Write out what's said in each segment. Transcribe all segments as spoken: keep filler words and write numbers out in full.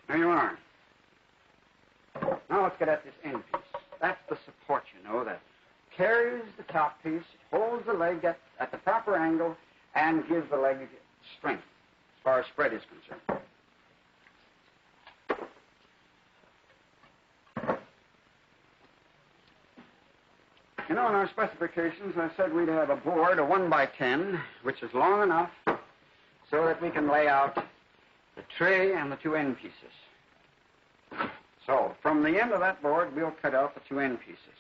There you are. Now let's get at this end piece. That's the support, you know, that carries the top piece, holds the leg at, at the proper angle, and gives the leg strength as far as spread is concerned. You know, in our specifications, I said we'd have a board, a one by ten, which is long enough so that we can lay out the tray and the two end pieces. So, from the end of that board, we'll cut out the two end pieces.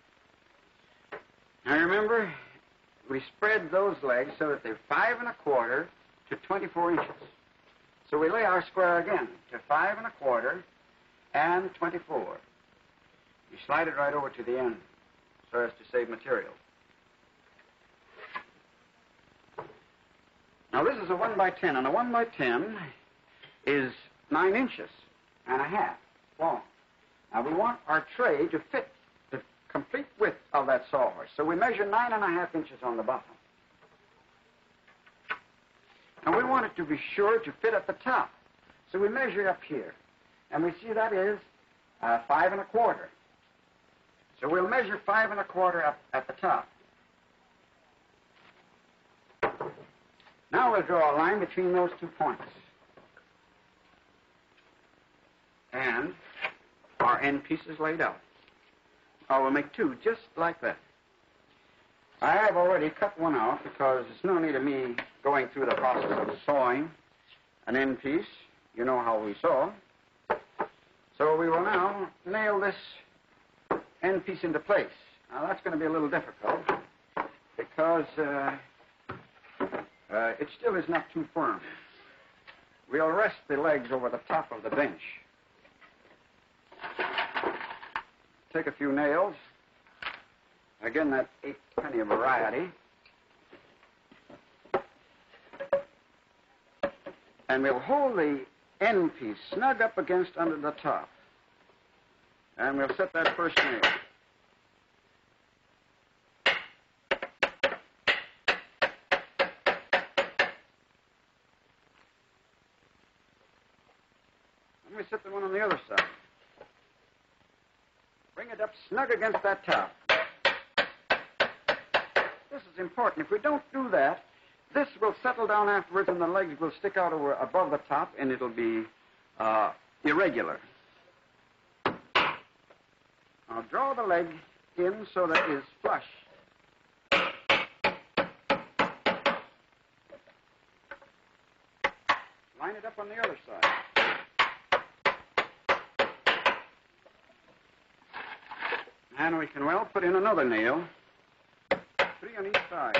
Now, remember, we spread those legs so that they're five and a quarter to twenty-four inches. So we lay our square again to five and a quarter and twenty-four. You slide it right over to the end so as to save material. Now, this is a one by ten, and a one by ten is nine inches and a half long. Now, we want our tray to fit the complete width of that sawhorse, so we measure nine and a half inches on the bottom. And we want it to be sure to fit at the top, so we measure up here, and we see that is uh, five and a quarter. So we'll measure five and a quarter up at the top. Now we'll draw a line between those two points. And our end piece is laid out. Now we'll make two just like that. I have already cut one out because there's no need of me going through the process of sawing an end piece. You know how we saw. So we will now nail this end piece into place. Now that's going to be a little difficult because uh, uh, it still is not too firm. We'll rest the legs over the top of the bench. Take a few nails. Again, that eight penny variety. And we'll hold the end piece snug up against under the top. And we'll set that first nail. Let me set the one on the other side. Bring it up snug against that top. This is important. If we don't do that, this will settle down afterwards and the legs will stick out over, above the top and it'll be uh, irregular. Now draw the leg in so that it is flush. Line it up on the other side. And we can well put in another nail, three on each side.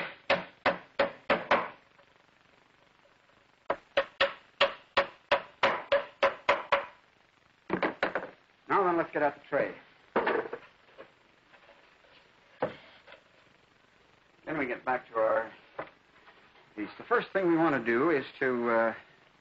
Now then, let's get out the tray. Then we get back to our piece. The first thing we want to do is to uh,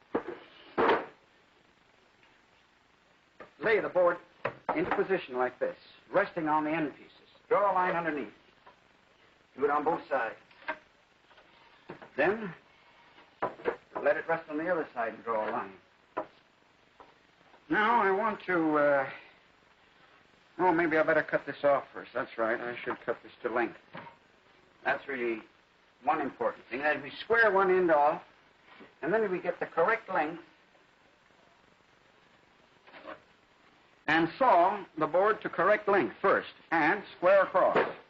lay the board into position like this, resting on the end pieces. Draw a line underneath. Do it on both sides. Then, let it rest on the other side and draw a line. Now, I want to, uh, oh, maybe I better cut this off first. That's right, I should cut this to length. That's really one important thing. That we square one end off, and then we get the correct length, and saw the board to correct length first, and square across.